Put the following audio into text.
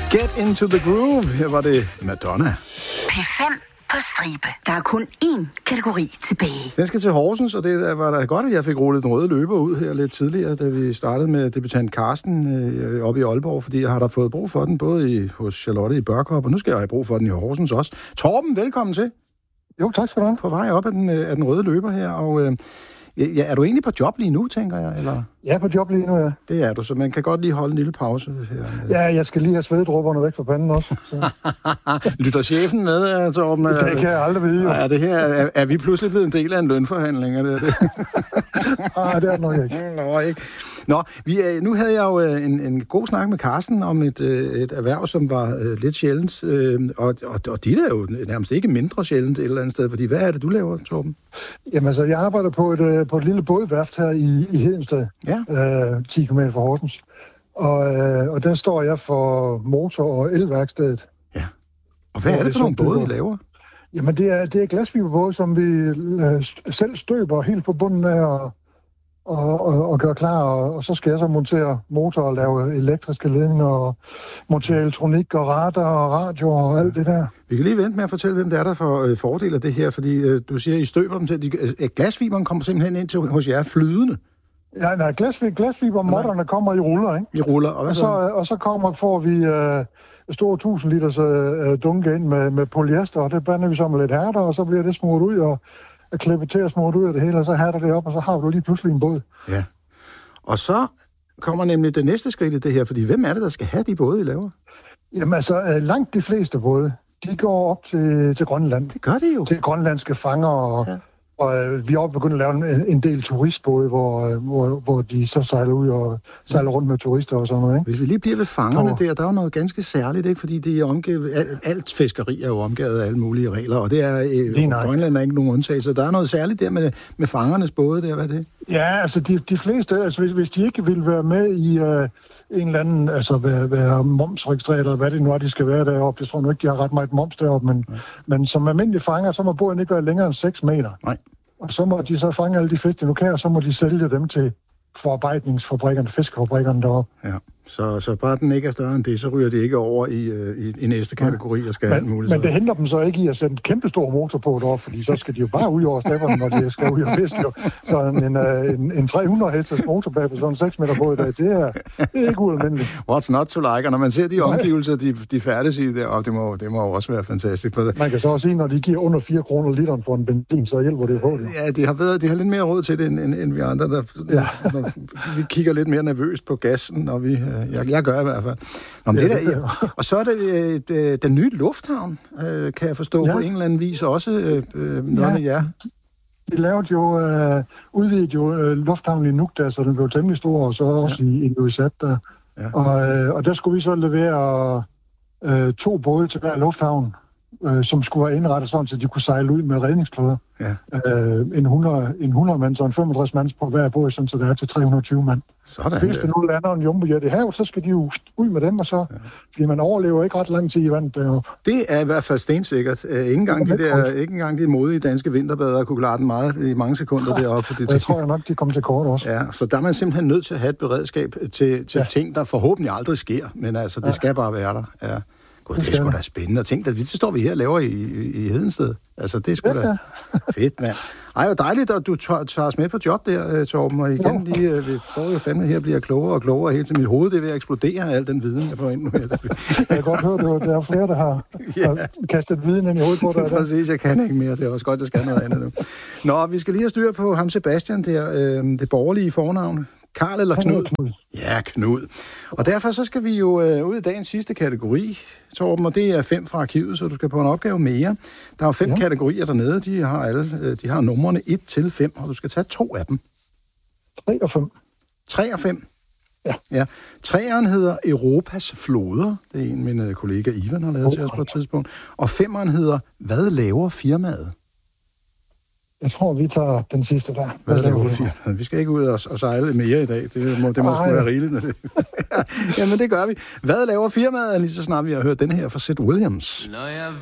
Get into the groove. Her var det Madonna. P5 på stribe. Der er kun én kategori tilbage. Den skal til Horsens, og det var da godt, at jeg fik rullet den røde løber ud her lidt tidligere, da vi startede med debutant Carsten oppe i Aalborg, fordi jeg har da fået brug for den, både hos Charlotte i Børkop, og nu skal jeg have brug for den i Horsens også. Torben, velkommen til. Jo, tak skal du have. På vej op af den røde løber her, og er du egentlig på job lige nu, tænker jeg? Eller? Jeg er på job lige nu, ja. Det er du, så man kan godt lige holde en lille pause her. Ja, jeg skal lige have svededråberne væk fra panden også. Lytter chefen med, Torben? Det kan jeg aldrig vide, jo. Er det her, er vi pludselig blevet en del af en lønforhandling? Er det? Nej, det er det nok ikke. Nå, ikke. Nå, nu havde jeg jo en god snak med Carsten om et erhverv, som var lidt sjældent, og de er jo nærmest ikke mindre sjældent et eller andet sted, fordi hvad er det, du laver, Torben? Jamen altså, jeg arbejder på et lille bådværft her i Hedensted, ja. 10 km fra Horsens, og der står jeg for motor- og elværkstedet. Ja, og hvad er det for nogle både, I laver? Jamen, det er glasfiberbåde, som vi selv støber helt på bunden af og gør klar, og så skal jeg så montere motor og lave elektriske ledninger og montere elektronik og radar og radio og alt det der. Vi kan lige vente med at fortælle, hvem det er, der får fordel af det her, fordi du siger, I støber dem til. Glasfiberen kommer simpelthen ind til hos jer flydende. Ja, nej, glasfibermotterne kommer i ruller, ikke? I ruller, og så får vi store 1000 liters dunke ind med polyester, og det bander vi så med lidt hærder, og så bliver det smurt ud og klippet til at smurt ud af det hele, og så hærder det op, og så har du lige pludselig en båd. Ja. Og så kommer nemlig det næste skridt i det her, fordi hvem er det, der skal have de både, I laver? Jamen altså, langt de fleste både, de går op til Grønland. Det gør de jo. Til grønlandske fanger, og vi er også begyndt at lave en del turistbåde, hvor de så sejler ud og sejler rundt med turister og sådan noget, ikke? Hvis vi lige bliver ved fangerne der er jo noget ganske særligt, ikke? Fordi det er omgivet, alt fiskeri er jo omgivet af alle mulige regler, og det er Grønland er ikke nogen undtagelse. Der er noget særligt der med fangernes både der, hvad er det? Ja, altså de fleste, altså hvis de ikke vil være med i en eller anden, altså være momsregistreret, eller hvad det nu er, de skal være deroppe. Jeg tror nu ikke, de har ret meget moms deroppe, men som almindelige fanger, så må båden ikke være længere end 6 meter. Nej. Og så må de så fange alle de fisk, de nu kan, og så må de sælge dem til forarbejdningsfabrikkerne, fiskefabrikkerne deroppe. Ja, så bare den ikke er større end det, så ryger de ikke over i næste kategori og skal alt muligt. Men det hindrer dem så ikke i at sætte en kæmpe stor motor på deroppe, fordi så skal de jo bare ud over stepperne, når de skal ud og fiske. Så en 300 hestes motor bag på sådan en 6 meter båd, det er ikke ualmindeligt. What's not to like? Og når man ser de omgivelser, de færdes i der, det må jo også være fantastisk. Man kan så også sige, når de giver under 4 kroner literen for en benzin, så hjælper det på det. Ja, de har lidt mere råd til det, end vi andre. Vi kigger lidt mere nervøst på gassen, og jeg gør i hvert fald. Og så er det den nye lufthavn, kan jeg forstå på en eller anden vis også noget med jer. De lavede jo, udvidet lufthavnen i Nuuk der, så den blev temmelig stor, og så også i Ilulissat der. Ja. Og der skulle vi så levere 2 både til hver lufthavn, som skulle være indrettet sådan, så de kunne sejle ud med redningskløder. Ja. En 100 mand, så en 65 mand på hver båd, sådan, så det er til 320 mand. Sådan. Hvis det nu lander en jumbojet i havet, så skal de jo ud med dem, og så, fordi man overlever ikke ret lang tid i vandet deroppe. Det er i hvert fald stensikkert. Ikke engang de modige danske vinterbadere kunne klare den meget i mange sekunder deroppe. Det tror jeg nok, de kommer til kort også. Ja, så der er man simpelthen nødt til at have et beredskab til ting, der forhåbentlig aldrig sker, men altså, det skal bare være der. Ja. God, det er sgu da spændende. Og tænk, at det står vi her og laver i Hedensted. Altså, det er sgu da fedt, mand. Ej, hvor dejligt, at du tager os med på job der, Torben. Og igen, vi står jo fandme her og bliver klogere og klogere helt til mit hoved. Det er ved at eksplodere af al den viden, jeg får ind nu. Jeg kan godt høre, der er flere, der har kastet viden ind i hovedet på dig. Præcis, jeg kan ikke mere. Det er også godt, jeg skal noget andet nu. Nå, vi skal lige have styr på ham Sebastian der, det borgerlige fornavn. Karl eller Knud? Ja, Knud. Og derfor så skal vi jo ud i dagens sidste kategori, Torben, og det er 5 fra arkivet, så du skal på en opgave mere. Der er jo 5 kategorier dernede, de har numrene 1 til 5, og du skal tage 2 af dem. 3 og 5. 3 og 5? Ja. 3'eren hedder Europas floder. Det er en min kollega Ivan har lavet til os på et tidspunkt. Og 5'eren hedder Hvad laver firmaet? Jeg tror, vi tager den sidste der. Hvad laver firmaet? Vi skal ikke ud og sejle mere i dag. Det må sgu være rigeligt. Jamen, det gør vi. Hvad laver firmaet? Lige så snart vi har hørt den her fra Sid Williams.